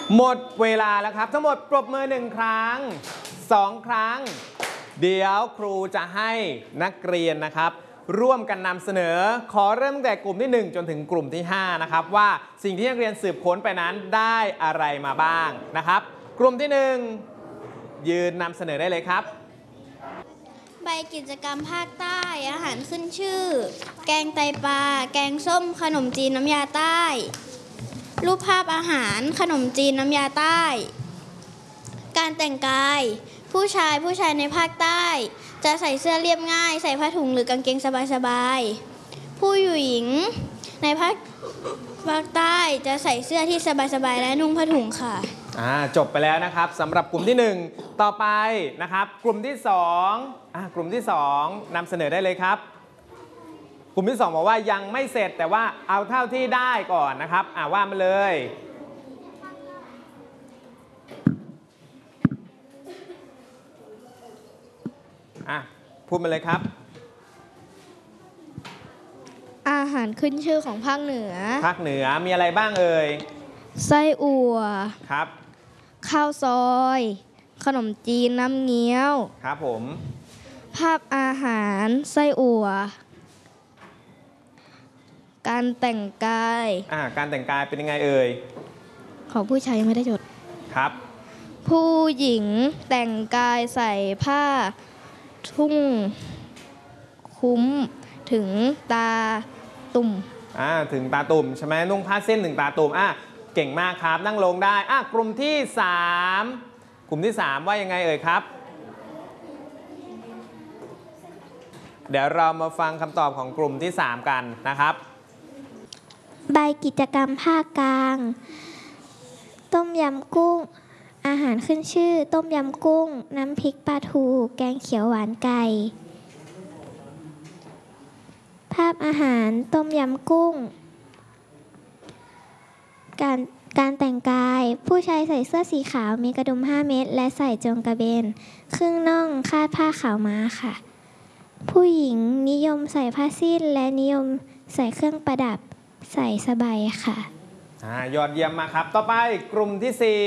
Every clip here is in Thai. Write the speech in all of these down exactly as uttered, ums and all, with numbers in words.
หมดเวลาแล้วครับทั้งหมดปรบมือหนึ่งครั้งสองครั้งเดี๋ยวครูจะให้นักเรียนนะครับร่วมกันนำเสนอขอเริ่มตั้งแต่กลุ่มที่หนึ่งจนถึงกลุ่มที่ห้านะครับว่าสิ่งที่นักเรียนสืบค้นไปนั้นได้อะไรมาบ้างนะครับกลุ่มที่หนึ่งยืนนำเสนอได้เลยครับใบกิจกรรมภาคใต้อาหารขึ้นชื่อแกงไตปลาแกงส้มขนมจีนน้ำยาใต้รูปภาพอาหารขนมจีนน้ำยาใต้การแต่งกายผู้ชายผู้ชายในภาคใต้จะใส่เสื้อเรียบง่ายใส่ผ้าถุงหรือกางเกงสบายๆผู้หญิงในภาคภาคใต้จะใส่เสื้อที่สบายๆและนุ่งผ้าถุงค่ะอ่าจบไปแล้วนะครับสำหรับกลุ่มที่หนึ่งต่อไปนะครับกลุ่มที่สองอ่ากลุ่มที่สองนำเสนอได้เลยครับกลุ่มที่สองบอกว่ายังไม่เสร็จแต่ว่าเอาเท่าที่ได้ก่อนนะครับอ่าว่ามาเลยอ่ะพูดมาเลยครับอาหารขึ้นชื่อของภาคเหนือภาคเหนือมีอะไรบ้างเอ่ยไส้อั่วครับข้าวซอยขนมจีนน้ำเงี้ยวครับผมภาพอาหารไส้อั่วการแต่งกายอ่าการแต่งกายเป็นยังไงเอ่ยของผู้ชายไม่ได้จดครับผู้หญิงแต่งกายใส่ผ้าทุ่งคุ้มถึงตาตุ่มอ่าถึงตาตุ่มใช่ไหมนุ่งผ้าเส้นถึงตาตุ่มอ่ะเก่งมากครับนั่งลงได้อ่ะกลุ่มที่สามกลุ่มที่สามว่ายังไงเอ่ยครับเดี๋ยวเรามาฟังคำตอบของกลุ่มที่สามกันนะครับใบกิจกรรมภาคกลางต้มยำกุ้งอาหารขึ้นชื่อต้มยำกุ้งน้ำพริกปลาทูแกงเขียวหวานไก่ภาพอาหารต้มยำกุ้งการการแต่งกายผู้ชายใส่เสื้อสีขาวมีกระดุมห้าเม็ดและใส่จงกระเบนครึ่งน่องคาดผ้าขาวม้าค่ะผู้หญิงนิยมใส่ผ้าสิ้นและนิยมใส่เครื่องประดับใส่สบายค่ะอ่ายอดเยี่ยมมากครับต่อไปกลุ่มที่สี่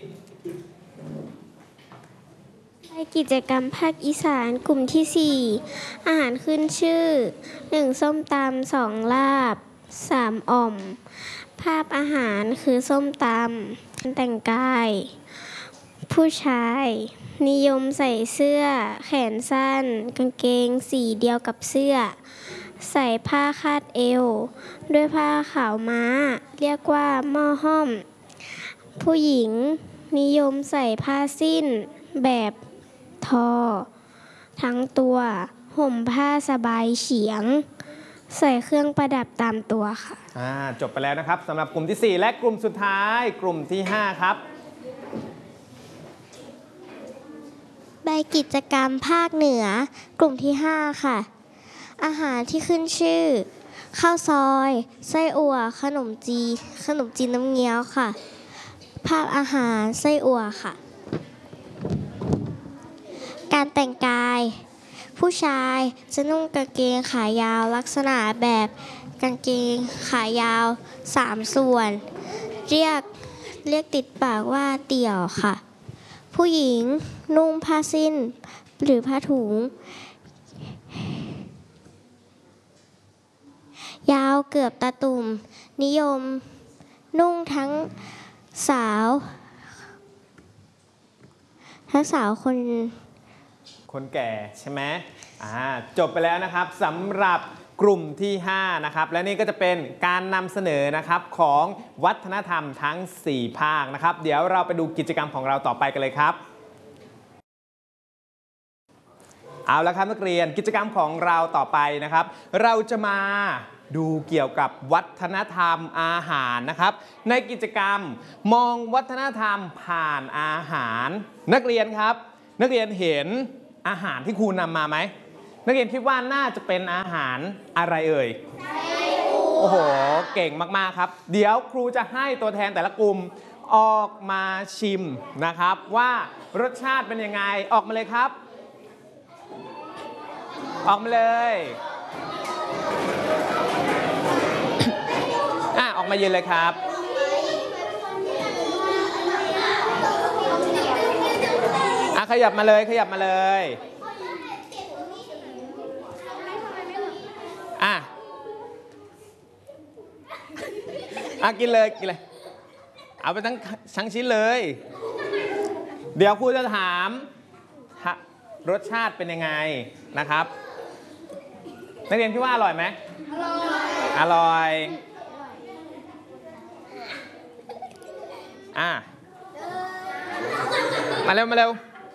กิจกรรมภาคอีสานกลุ่มที่สี่อาหารขึ้นชื่อหนึ่งส้มตำสองลาบสามอ่อมภาพอาหารคือส้มตำแต่งกายผู้ชายนิยมใส่เสื้อแขนสั้นกางเกงสีเดียวกับเสื้อใส่ผ้าคาดเอวด้วยผ้าขาวม้าเรียกว่าหม้อห้อมผู้หญิงนิยมใส่ผ้าสิ้นแบบทอทั้งตัวห่มผ้าสบายเฉียงใส่เครื่องประดับตามตัวค่ะอ่าจบไปแล้วนะครับสำหรับกลุ่มที่สี่และกลุ่มสุดท้ายกลุ่มที่ห้าครับใบกิจกรรมภาคเหนือกลุ่มที่ห้าค่ะอาหารที่ขึ้นชื่อข้าวซอยไส้อั่วขนมจีขนมจีนน้ำเงี้ยวค่ะภาพอาหารไส้อั่วค่ะการแต่งกายผู้ชายจะนุ่งกางเกงขายาวลักษณะแบบกางเกงขายาวสามส่วนเรียกเรียกติดปากว่าเตี่ยวค่ะผู้หญิงนุ่งผ้าสิ้นหรือผ้าถุงยาวเกือบตาตุ่มนิยมนุ่งทั้งสาวทั้งสาวคนคนแก่ใช่ไหมอ่าจบไปแล้วนะครับสำหรับกลุ่มที่ห้านะครับและนี่ก็จะเป็นการนำเสนอนะครับของวัฒนธรรมทั้งสี่ภาคนะครับเดี๋ยวเราไปดูกิจกรรมของเราต่อไปกันเลยครับเอาละครับนักเรียนกิจกรรมของเราต่อไปนะครับเราจะมาดูเกี่ยวกับวัฒนธรรมอาหารนะครับในกิจกรรมมองวัฒนธรรมผ่านอาหารนักเรียนครับนักเรียนเห็นอาหารที่ครูนำมาไหมนักเรียนคิดว่าน่าจะเป็นอาหารอะไรเอ่ยโอ้โหเก่งมากๆครับเดี๋ยวครูจะให้ตัวแทนแต่ละกลุ่มออกมาชิมนะครับว่ารสชาติเป็นยังไงออกมาเลยครับออกมาเลยอ่ะออกมายืนเลยครับขยับมาเลยขยับมาเลยอ่ะอ่ะกินเลยกินเลยเอาไปทั้งทั้งชิ้นเลยเดี๋ยวครูจะถามรสชาติเป็นยังไงนะครับนักเรียนคิดว่าอร่อยไหมอร่อยอร่อยอ่ะมาเร็วมาเร็ว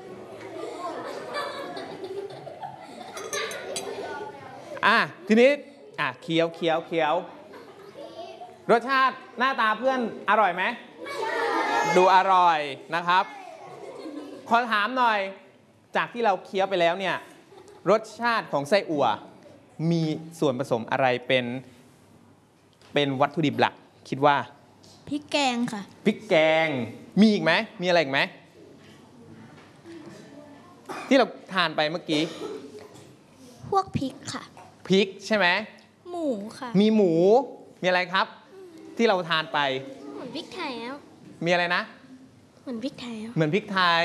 อ่ะทีนี้อ่ะเคี้ยวเคี้ยวเคี้ยวรสชาติหน้าตาเพื่อนอร่อยไหมดูอร่อยนะครับขอถามหน่อยจากที่เราเคี้ยวไปแล้วเนี่ยรสชาติของไส้อั่วมีส่วนผสมอะไรเป็นเป็นวัตถุดิบหลักคิดว่าพริกแกงค่ะพริกแกงมีอีกไหมมีอะไรอีกไหมที่เราทานไปเมื่อกี้พวกพริกค่ะพริกใช่ไหมหมูค่ะมีหมูมีอะไรครับที่เราทานไปเหมือนพริกไทยแล้วมีอะไรนะเหมือนพริกไทยเหมือนพริกไทย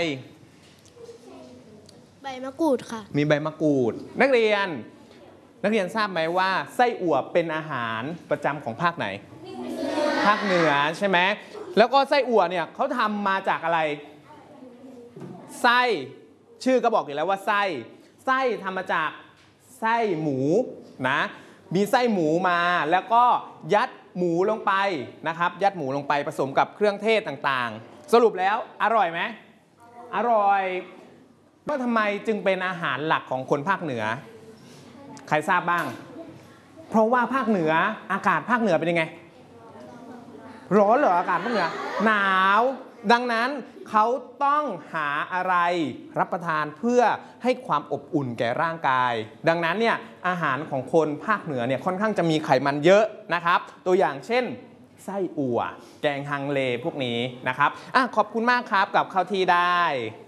ใบมะกรูดค่ะมีใบมะกรูดนักเรียนนักเรียนทราบไหมว่าไส้อั่วเป็นอาหารประจำของภาคไหนภาคเหนือใช่ไหมแล้วก็ไส้อั่วเนี่ยเขาทำมาจากอะไรไส้ชื่อก็บอกอยู่แล้วว่าไส้ไส้ทำมาจากไส้หมูนะมีไส้หมูมาแล้วก็ยัดหมูลงไปนะครับยัดหมูลงไปผสมกับเครื่องเทศต่างๆสรุปแล้วอร่อยไหมอร่อยว่าทำไมจึงเป็นอาหารหลักของคนภาคเหนือใครทราบบ้างเพราะว่าภาคเหนืออากาศภาคเหนือเป็นยังไงร้อนเหรออากาศภาคเหนือหนาวดังนั้นเขาต้องหาอะไรรับประทานเพื่อให้ความอบอุ่นแก่ร่างกายดังนั้นเนี่ยอาหารของคนภาคเหนือเนี่ยค่อนข้างจะมีไขมันเยอะนะครับตัวอย่างเช่นไส้อั่วแกงฮังเลพวกนี้นะครับอ่ะขอบคุณมากครับกับเข้าที่ได้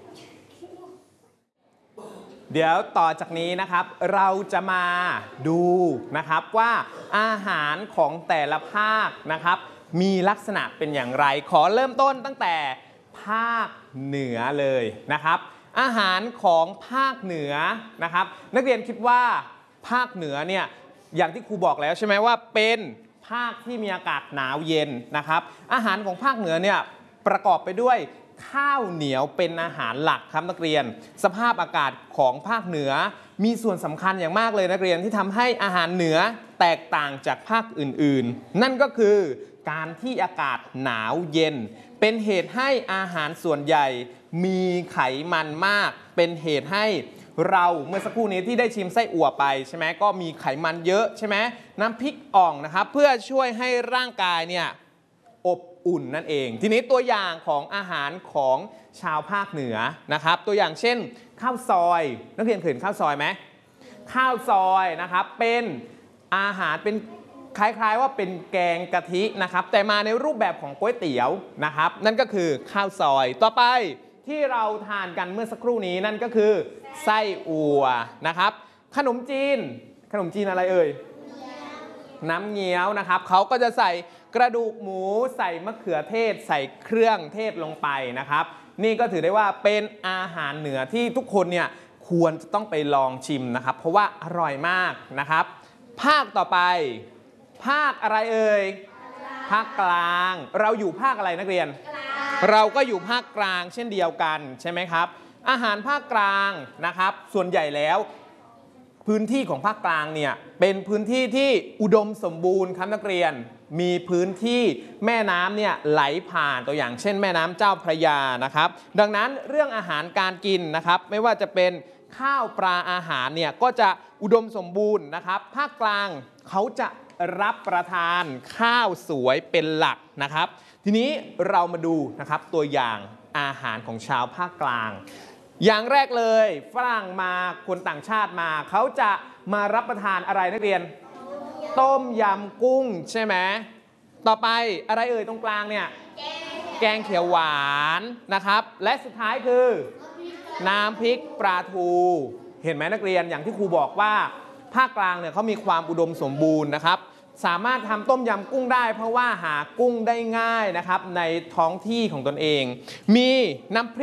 เดี๋ยวต่อจากนี้นะครับเราจะมาดูนะครับว่าอาหารของแต่ละภาคนะครับมีลักษณะเป็นอย่างไรขอเริ่มต้นตั้งแต่ภาคเหนือเลยนะครับอาหารของภาคเหนือนะครับนักเรียนคิดว่าภาคเหนือเนี่ยอย่างที่ครูบอกแล้วใช่ไหมว่าเป็นภาคที่มีอากาศหนาวเย็นนะครับอาหารของภาคเหนือเนี่ยประกอบไปด้วยข้าวเหนียวเป็นอาหารหลักครับนักเรียนสภาพอากาศของภาคเหนือมีส่วนสำคัญอย่างมากเลยนักเรียนที่ทำให้อาหารเหนือแตกต่างจากภาคอื่นๆนั่นก็คือการที่อากาศหนาวเย็นเป็นเหตุให้อาหารส่วนใหญ่มีไขมันมากเป็นเหตุให้เราเมื่อสักครู่นี้ที่ได้ชิมไส้อั่วไปใช่ไหมก็มีไขมันเยอะใช่ไหมน้ำพริกอ่องนะครับเพื่อช่วยให้ร่างกายเนี่ยอบอุ่นนั่นเองทีนี้ตัวอย่างของอาหารของชาวภาคเหนือนะครับตัวอย่างเช่นข้าวซอยนักเรียนเคยเห็นข้าวซอยไหมข้าวซอยนะครับเป็นอาหารเป็นคล้ายๆว่าเป็นแกงกะทินะครับแต่มาในรูปแบบของก๋วยเตี๋ยวนะครับนั่นก็คือข้าวซอยต่อไปที่เราทานกันเมื่อสักครู่นี้นั่นก็คือไส้อั่วนะครับขนมจีนขนมจีนอะไรเอ่ยน้ำเงี้ยวนะครับเขาก็จะใส่กระดูกหมูใส่มะเขือเทศใส่เครื่องเทศลงไปนะครับนี่ก็ถือได้ว่าเป็นอาหารเหนือที่ทุกคนเนี่ยควรจะต้องไปลองชิมนะครับเพราะว่าอร่อยมากนะครับภาคต่อไปภาคอะไรเอ่ยภาคกลางเราอยู่ภาคอะไรนักเรียนเราก็อยู่ภาคกลางเช่นเดียวกันใช่ไหมครับอาหารภาคกลางนะครับส่วนใหญ่แล้วพื้นที่ของภาคกลางเนี่ยเป็นพื้นที่ที่อุดมสมบูรณ์ครับนักเรียนมีพื้นที่แม่น้ำเนี่ยไหลผ่านตัวอย่างเช่นแม่น้ำเจ้าพระยานะครับดังนั้นเรื่องอาหารการกินนะครับไม่ว่าจะเป็นข้าวปลาอาหารเนี่ยก็จะอุดมสมบูรณ์นะครับภาคกลางเขาจะรับประทานข้าวสวยเป็นหลักนะครับทีนี้เรามาดูนะครับตัวอย่างอาหารของชาวภาคกลางอย่างแรกเลยฝรั่งมาคนต่างชาติมาเขาจะมารับประทานอะไรนักเรียนต้มยำกุ้งใช่ไหมต่อไปอะไรเอ่ยตรงกลางเนี่ยแกงเขียวหวานนะครับและสุดท้ายคือน้ำพริกปลาทูเห็นไหมนักเรียนอย่างที่ครูบอกว่าภาคกลางเนี่ยเขามีความอุดมสมบูรณ์นะครับสามารถทำต้มยำกุ้งได้เพราะว่าหากุ้งได้ง่ายนะครับในท้องที่ของตนเองมีน้ำพริกป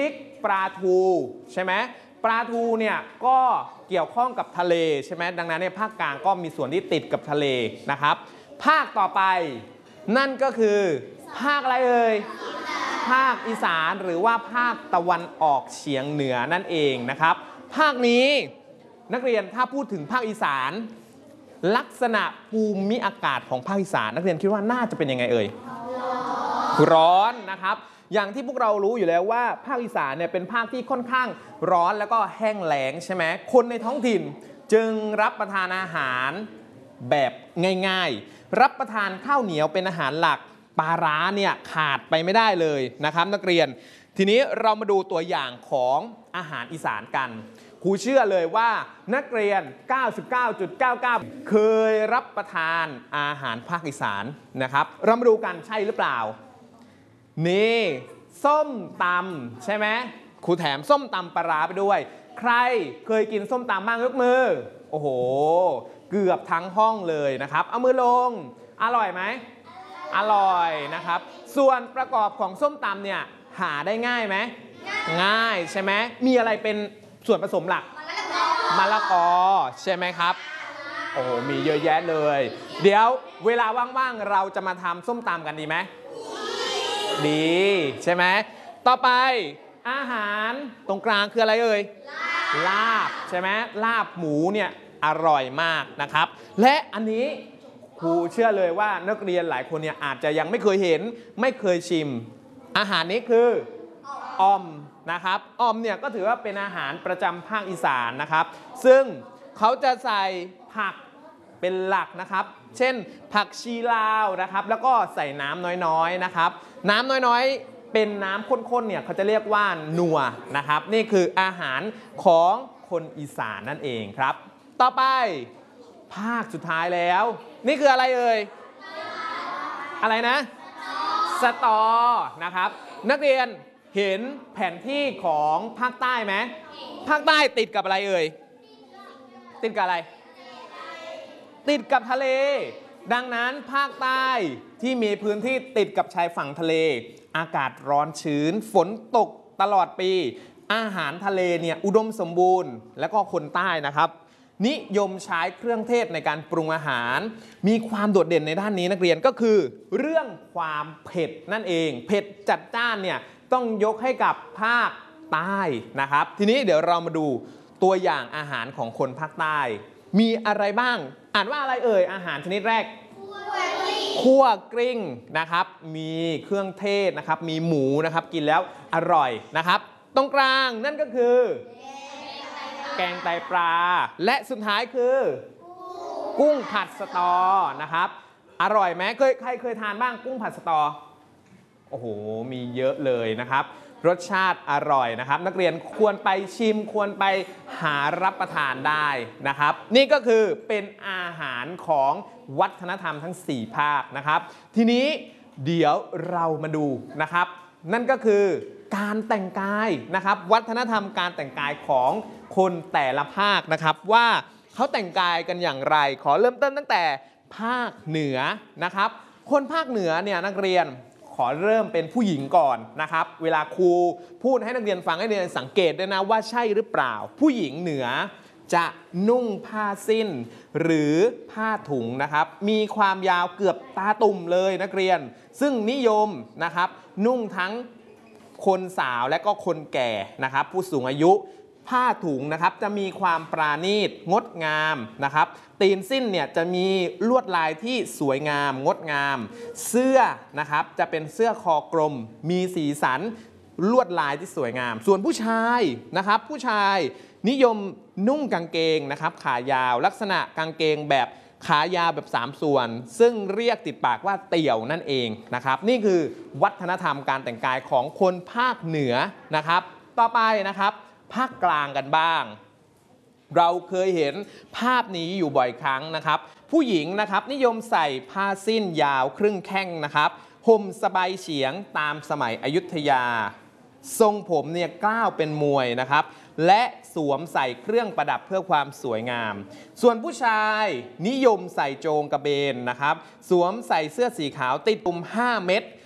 ปลาทูใช่ไหมปลาทูเนี่ยก็เกี่ยวข้องกับทะเลใช่ไหมดังนั้นเนี่ยภาคกลางก็มีส่วนที่ติดกับทะเลนะครับภาคต่อไปนั่นก็คือภาคอะไรเอ่ยภาคอีสานหรือว่าภาคตะวันออกเฉียงเหนือนั่นเองนะครับภาคนี้นักเรียนถ้าพูดถึงภาคอีสานลักษณะภูมิอากาศของภาคอีสานนักเรียนคิดว่าน่าจะเป็นยังไงเอ่ยร้อนนะครับอย่างที่พวกเรารู้อยู่แล้วว่าภาคอีสานเนี่ยเป็นภาคที่ค่อนข้างร้อนแล้วก็แห้งแล้งใช่ไหมคนในท้องถิ่นจึงรับประทานอาหารแบบง่ายๆรับประทานข้าวเหนียวเป็นอาหารหลักปลาร้าเนี่ยขาดไปไม่ได้เลยนะครับนักเรียนทีนี้เรามาดูตัวอย่างของอาหารอีสานกันครูเชื่อเลยว่านักเรียน เก้าสิบเก้าจุดเก้าเก้า เคยรับประทานอาหารภาคอีสานนะครับเรามาดูกันใช่หรือเปล่านี่ส้มตำใช่ไหมครูแถมส้มตำปลาร้าไปด้วยใครเคยกินส้มตำบ้างยกมือโอ้โหเกือบทั้งห้องเลยนะครับเอามือลงอร่อยไหมอร่อยนะครับส่วนประกอบของส้มตำเนี่ยหาได้ง่ายไหมง่ายใช่ไหมมีอะไรเป็นส่วนผสมหลักมะละกอใช่ไหมครับโอ้โหมีเยอะแยะเลยเดี๋ยวเวลาว่างๆเราจะมาทำส้มตำกันดีไหมดีใช่ไหมต่อไปอาหารตรงกลางคืออะไรเอ่ยลาบใช่ไหมลาบหมูเนี่ยอร่อยมากนะครับและอันนี้ครูเชื่อเลยว่านักเรียนหลายคนเนี่ยอาจจะยังไม่เคยเห็นไม่เคยชิมอาหารนี้คือออมนะครับออมเนี่ยก็ถือว่าเป็นอาหารประจำภาคอีสานนะครับซึ่งเขาจะใส่ผักเป็นหลักนะครับเช่นผักชีลาวนะครับแล้วก็ใส่น้ำน้อยๆนะครับน้ำน้อยๆเป็นน้ำข้นๆเนี่ยเขาจะเรียกว่านัวนะครับนี่คืออาหารของคนอีสานนั่นเองครับต่อไปภาคสุดท้ายแล้วนี่คืออะไรเอ่ยอะไรนะสตอนะครับนักเรียนเห็นแผนที่ของภาคใต้ไหมภาคใต้ติดกับอะไรเอ่ยติดกับอะไรติดกับทะเลดังนั้นภาคใต้ที่มีพื้นที่ติดกับชายฝั่งทะเลอากาศร้อนชื้นฝนตกตลอดปีอาหารทะเลเนี่ยอุดมสมบูรณ์และก็คนใต้นะครับนิยมใช้เครื่องเทศในการปรุงอาหารมีความโดดเด่นในด้านนี้นักเรียนก็คือเรื่องความเผ็ดนั่นเองเผ็ดจัดจ้านเนี่ยต้องยกให้กับภาคใต้นะครับทีนี้เดี๋ยวเรามาดูตัวอย่างอาหารของคนภาคใต้มีอะไรบ้างอ่านว่าอะไรเอ่ยอาหารชนิดแรกคั่วกลิ้งนะครับมีเครื่องเทศนะครับมีหมูนะครับกินแล้วอร่อยนะครับตรงกลางนั่นก็คือแกงไตปลาและสุดท้ายคือกุ้งผัดสตอนะครับอร่อยไหมเคยใครเคยทานบ้างกุ้งผัดสตอโอ้โหมีเยอะเลยนะครับรสชาติอร่อยนะครับนักเรียนควรไปชิมควรไปหารับประทานได้นะครับนี่ก็คือเป็นอาหารของวัฒนธรรมทั้งสี่ภาคนะครับทีนี้เดี๋ยวเรามาดูนะครับนั่นก็คือการแต่งกายนะครับวัฒนธรรมการแต่งกายของคนแต่ละภาคนะครับว่าเขาแต่งกายกันอย่างไรขอเริ่มต้นตั้งแต่ภาคเหนือนะครับคนภาคเหนือเนี่ยนักเรียนขอเริ่มเป็นผู้หญิงก่อนนะครับเวลาครูพูดให้นักเรียนฟังให้นักเรียนสังเกตด้วยนะว่าใช่หรือเปล่าผู้หญิงเหนือจะนุ่งผ้าสิ้นหรือผ้าถุงนะครับมีความยาวเกือบตาตุ่มเลยนักเรียนซึ่งนิยมนะครับนุ่งทั้งคนสาวและก็คนแก่นะครับผู้สูงอายุผ้าถุงนะครับจะมีความปราณีตงดงามนะครับตีนสิ้นเนี่ยจะมีลวดลายที่สวยงามงดงามเสื้อนะครับจะเป็นเสื้อคอกลมมีสีสันลวดลายที่สวยงามส่วนผู้ชายนะครับผู้ชายนิยมนุ่งกางเกงนะครับขายาวลักษณะกางเกงแบบขายาวแบบสามส่วนซึ่งเรียกติดปากว่าเตี่ยวนั่นเองนะครับนี่คือวัฒนธรรมการแต่งกายของคนภาคเหนือนะครับต่อไปนะครับภาคกลางกันบ้างเราเคยเห็นภาพนี้อยู่บ่อยครั้งนะครับผู้หญิงนะครับนิยมใส่ผ้าสิ้นยาวครึ่งแข้งนะครับห่มสบายเฉียงตามสมัยอยุธยาทรงผมเนี่ยกล้าวเป็นมวยนะครับและสวมใส่เครื่องประดับเพื่อความสวยงามส่วนผู้ชายนิยมใส่โจงกระเบนนะครับสวมใส่เสื้อสีขาวติดปุ่มห้าเม็ด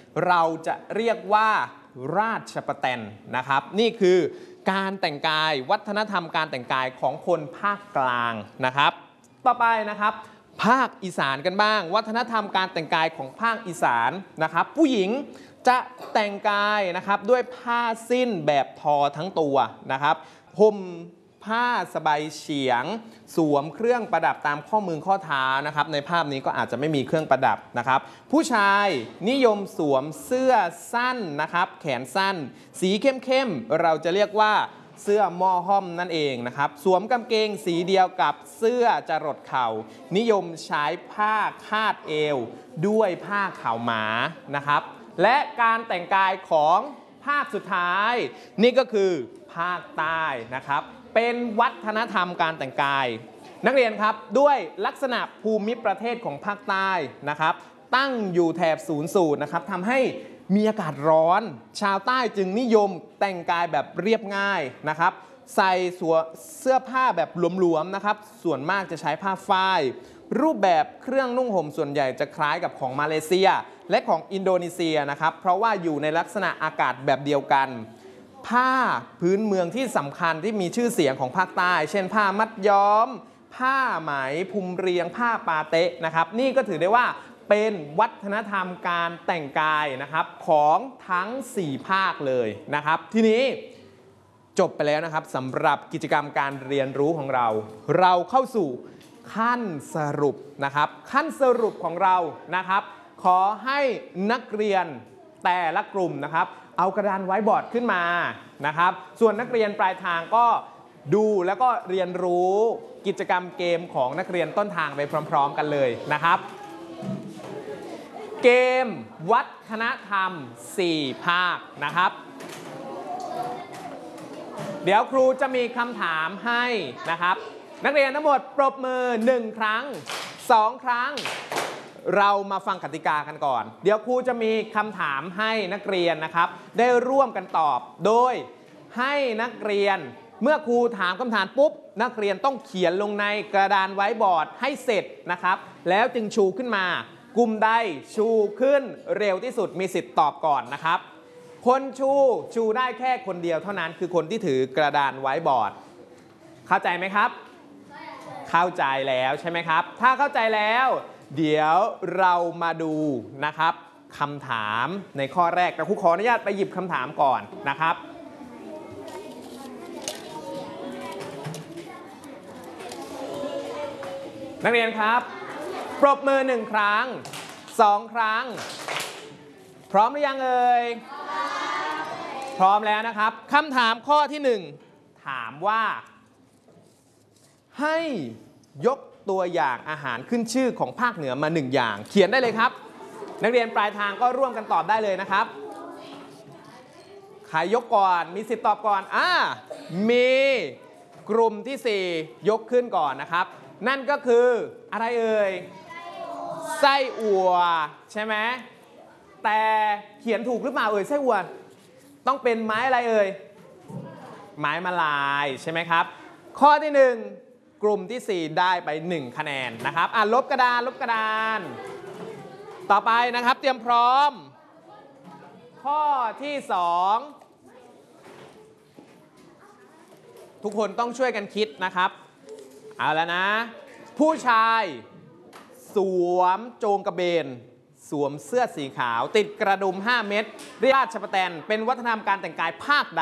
เราจะเรียกว่าราชประแตนนะครับนี่คือการแต่งกายวัฒนธรรมการแต่งกายของคนภาคกลางนะครับต่อไปนะครับภาคอีสานกันบ้างวัฒนธรรมการแต่งกายของภาคอีสานนะครับผู้หญิงจะแต่งกายนะครับด้วยผ้าสิ้นแบบทอทั้งตัวนะครับห่มผ้าสบายเฉียงสวมเครื่องประดับตามข้อมือข้อเท้านะครับในภาพนี้ก็อาจจะไม่มีเครื่องประดับนะครับผู้ชายนิยมสวมเสื้อสั้นนะครับแขนสั้นสีเข้มๆเราจะเรียกว่าเสื้อหม้อห้อมนั่นเองนะครับสวมกางเกงสีเดียวกับเสื้อจรดเข่านิยมใช้ผ้าคาดเอวด้วยผ้าขาวม้านะครับและการแต่งกายของภาคสุดท้ายนี่ก็คือภาคใต้นะครับเป็นวัฒนธรรมการแต่งกายนักเรียนครับด้วยลักษณะภูมิประเทศของภาคใต้นะครับตั้งอยู่แถบศูนย์สูตรนะครับทำให้มีอากาศร้อนชาวใต้จึงนิยมแต่งกายแบบเรียบง่ายนะครับใส่เสื้อผ้าแบบหลวมๆนะครับส่วนมากจะใช้ผ้าฝ้ายรูปแบบเครื่องนุ่งห่มส่วนใหญ่จะคล้ายกับของมาเลเซียและของอินโดนีเซียนะครับเพราะว่าอยู่ในลักษณะอากาศแบบเดียวกันผ้าพื้นเมืองที่สำคัญที่มีชื่อเสียงของภาคใต้เช่นผ้ามัดย้อมผ้าไหมภูมิเรียงผ้าปาเต๊ะนะครับนี่ก็ถือได้ว่าเป็นวัฒนธรรมการแต่งกายนะครับของทั้งสี่ภาคเลยนะครับทีนี้จบไปแล้วนะครับสำหรับกิจกรรมการเรียนรู้ของเราเราเข้าสู่ขั้นสรุปนะครับขั้นสรุปของเรานะครับขอให้นักเรียนแต่ละกลุ่มนะครับเอากระดานไว้บอร์ดขึ้นมานะครับส่วนนักเรียนปลายทางก็ดูแล้วก็เรียนรู้กิจกรรมเกมของนักเรียนต้นทางไปพร้อมๆกันเลยนะครับเกมวัฒนธรรมสี่ภาคนะครับเดี๋ยวครูจะมีคำถามให้นะครับนักเรียนทั้งหมดปรบมือหนึ่งครั้งสองครั้งเรามาฟังกติกากันก่อนเดี๋ยวครูจะมีคำถามให้นักเรียนนะครับได้ร่วมกันตอบโดยให้นักเรียนเมื่อครูถามคำถามปุ๊บนักเรียนต้องเขียนลงในกระดานไว้บอร์ดให้เสร็จนะครับแล้วจึงชูขึ้นมากลุ่มใดชูขึ้นเร็วที่สุดมีสิทธิ์ตอบก่อนนะครับคนชูชูได้แค่คนเดียวเท่านั้นคือคนที่ถือกระดานไว้บอร์ดเข้าใจไหมครับเข้าใจแล้วใช่ไหมครับถ้าเข้าใจแล้วเดี๋ยวเรามาดูนะครับคำถามในข้อแรกแต่ครูขออนุญาตไปหยิบคำถามก่อนนะครับนักเรียนครับปรบมือหนึ่งครั้งสองครั้งพร้อมหรือยังเอ่ยพร้อมแล้วนะครับคำถามข้อที่หนึ่งถามว่าให้ยกตัวอย่างอาหารขึ้นชื่อของภาคเหนือมาหนึ่งอย่างเขียนได้เลยครับนักเรียนปลายทางก็ร่วมกันตอบได้เลยนะครับใครยกก่อนมีสิทธิ์ตอบก่อนอ่ามีกลุ่มที่สี่ยกขึ้นก่อนนะครับนั่นก็คืออะไรเอ่ยไส้อั่วใช่ไหมแต่เขียนถูกหรือเปล่าเอ่ยไส้อั่วต้องเป็นไม้อะไรเอ่ยไม้มะลายใช่ไหมครับข้อที่หนึ่งกลุ่มที่สี่ได้ไปหนึ่งคะแนนนะครับอ่ะลบกระดานลบกระดานต่อไปนะครับเตรียมพร้อมข้อที่สองทุกคนต้องช่วยกันคิดนะครับเอาแล้วนะผู้ชายสวมโจงกระเบนสวมเสื้อสีขาวติดกระดุมห้าเม็ดเรียกราชประแตนเป็นวัฒนธรรมการแต่งกายภาคใด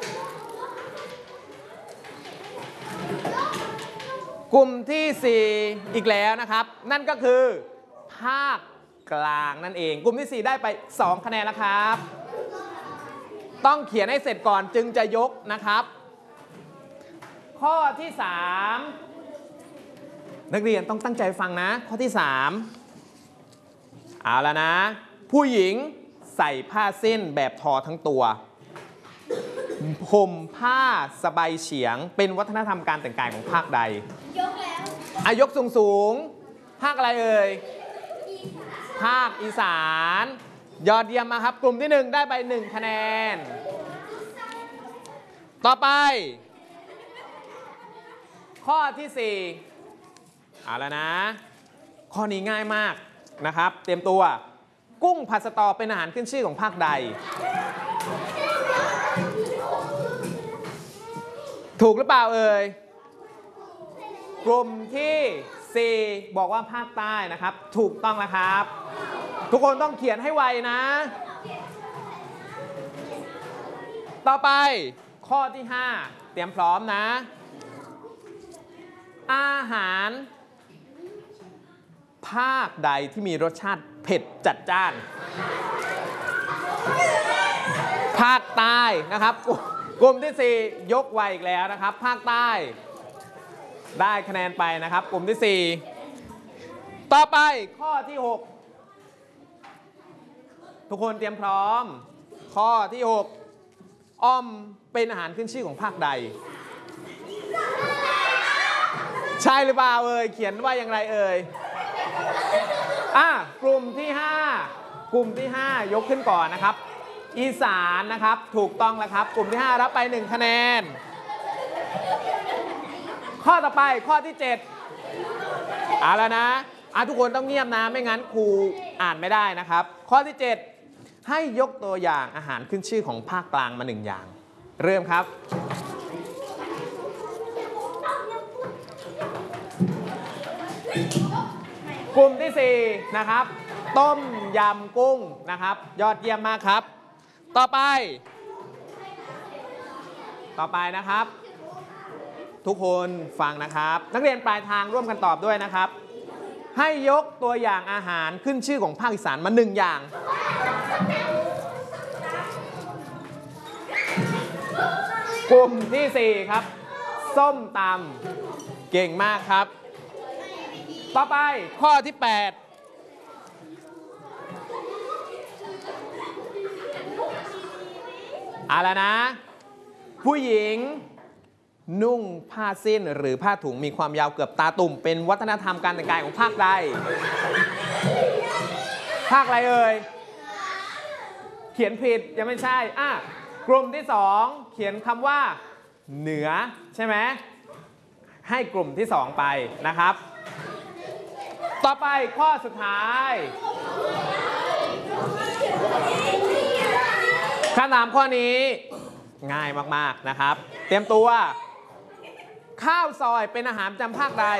กลุ่มที่สี่อีกแล้วนะครับนั่นก็คือภาคกลางนั่นเองกลุ่มที่สี่ได้ไปสองคะแนนแล้วครับต้องเขียนให้เสร็จก่อนจึงจะยกนะครับข้อที่สามนักเรียนต้องตั้งใจฟังนะข้อที่สามเอาแล้วนะผู้หญิงใส่ผ้าสิ้นแบบทอทั้งตัวห่มผ้าสบายเฉียงเป็นวัฒนธรรมการแต่งกายของภาคใดยกแล้วอายกสูงสูงภาคอะไรเอ่ยภาคอีสานยอดเยี่ยมมาครับกลุ่มที่หนึ่งได้ไปหนึ่งคะแนนต่อไปข้อที่สี่เอาแล้วนะข้อนี้ง่ายมากนะครับเตรียมตัวกุ้งผัดสะตอเป็นอาหารขึ้นชื่อของภาคใดถูกหรือเปล่าเอ่ยกลุ่มที่สี่บอกว่าภาคใต้นะครับถูกต้องแล้วครับทุกคนต้องเขียนให้ไวนะต่อไปข้อที่ห้าเตรียมพร้อมนะอาหารภาคใดที่มีรสชาติเผ็ดจัดจ้านภาคใต้นะครับกลุ่มที่สี่ยกไวอีกแล้วนะครับภาคใต้ได้คะแนนไปนะครับกลุ่มที่สี่ต่อไปข้อที่หกทุกคนเตรียมพร้อมข้อที่หกอ้อมเป็นอาหารขึ้นชื่อของภาคใดใช่หรือเปล่าเอ่ยเขียนว่าอย่างไรเอ่ยอ่ะกลุ่มที่ห้ากลุ่มที่ห้ายกขึ้นก่อนนะครับอีสานนะครับถูกต้องแล้วครับกลุ่มที่ห้ารับไปหนึ่งคะแนนข้อต่อไปข้อที่เจ็ดเอาแล้วนะอ่ะทุกคนต้องเงียบนะไม่งั้นครูอ่านไม่ได้นะครับข้อที่เจ็ดให้ยกตัวอย่างอาหารขึ้นชื่อของภาคกลางมาหนึ่งอย่างเริ่มครับกลุ่มที่สี่นะครับต้มยำกุ้งนะครับยอดเยี่ยมมากครับต่อไปต่อไปนะครับทุกคนฟังนะครับนักเรียนปลายทางร่วมกันตอบด้วยนะครับให้ยกตัวอย่างอาหารขึ้นชื่อของภาคอีสานมาหนึ่งอย่างกลุ่มที่สี่ครับส้มตำเก่งมากครับต่อไปข้อที่แปดเอาละนะผู้หญิงนุ่งผ้าสิ้นหรือผ้าถุงมีความยาวเกือบตาตุ่มเป็นวัฒนธรรมการแต่งกายของภาคใดภาคอะไรเอ่ยเขียนผิดยังไม่ใช่อ่ะกลุ่มที่สองเขียนคำว่าเหนือใช่ไหมให้กลุ่มที่สองไปนะครับต่อไปข้อสุดท้ายคำถามข้อนี้ง่ายมากๆนะครับเตรียมตัวข้าวซอยเป็นอาหารประจำภาคใด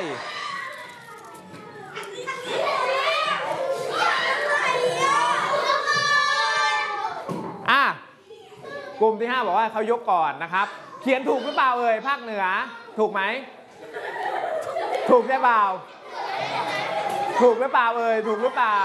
อ่ะกลุ่มที่ห้าบอกว่าเขายกก่อนนะครับเขียนถูกหรือเปล่าเอ่ยภาคเหนือถูกไหมถูกใช่เปล่าถูกหรือเปล่าเอ่ยถูกหรือเปล่า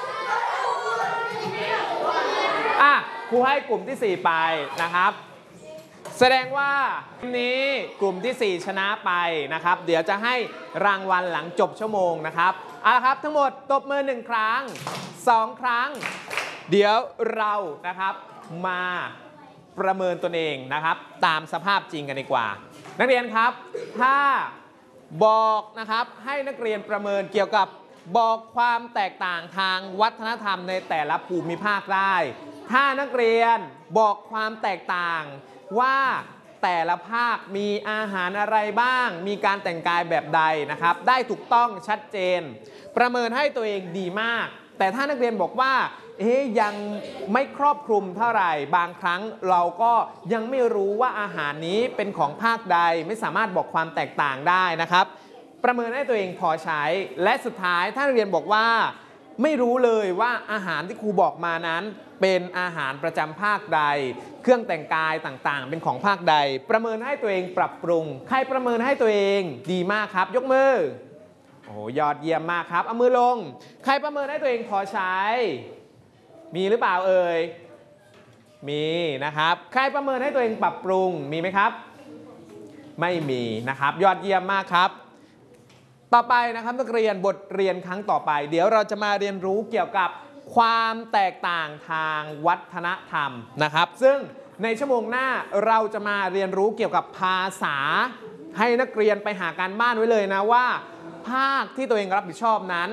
อ่ะครูให้กลุ่มที่สี่ไปนะครับแสดงว่าทีนี้กลุ่มที่สี่ชนะไปนะครับเดี๋ยวจะให้รางวัลหลังจบชั่วโมงนะครับเอาละครับทั้งหมดตบมือหนึ่งครั้งสองครั้งเดี๋ยวเรานะครับมาประเมินตนเองนะครับตามสภาพจริงกันดีกว่านักเรียนครับถ้าบอกนะครับให้นักเรียนประเมินเกี่ยวกับบอกความแตกต่างทางวัฒนธรรมในแต่ละภูมิภาคได้ถ้านักเรียนบอกความแตกต่างว่าแต่ละภาคมีอาหารอะไรบ้างมีการแต่งกายแบบใดนะครับได้ถูกต้องชัดเจนประเมินให้ตัวเองดีมากแต่ถ้านักเรียนบอกว่าเอ๊ยยังไม่ครอบคลุมเท่าไหร่บางครั้งเราก็ยังไม่รู้ว่าอาหารนี้เป็นของภาคใดไม่สามารถบอกความแตกต่างได้นะครับประเมินให้ตัวเองพอใช้และสุดท้ายถ้านักเรียนบอกว่าไม่รู้เลยว่าอาหารที่ครูบอกมานั้นเป็นอาหารประจำภาคใดเครื่องแต่งกายต่างๆเป็นของภาคใดประเมินให้ตัวเองปรับปรุงใครประเมินให้ตัวเองดีมากครับยกมือโอ้โหยอดเยี่ยมมากครับเอามือลงใครประเมินให้ตัวเองพอใช้มีหรือเปล่าเอ่ยมีนะครับใครประเมินให้ตัวเองปรับปรุงมีไหมครับไม่มีนะครับยอดเยี่ยมมากครับต่อไปนะครับนักเรียนบทเรียนครั้งต่อไปเดี๋ยวเราจะมาเรียนรู้เกี่ยวกับความแตกต่างทางวัฒนธรรมนะครับซึ่งในชั่วโมงหน้าเราจะมาเรียนรู้เกี่ยวกับภาษาให้นักเรียนไปหาการบ้านไว้เลยนะว่าภาคที่ตัวเองรับผิดชอบนั้น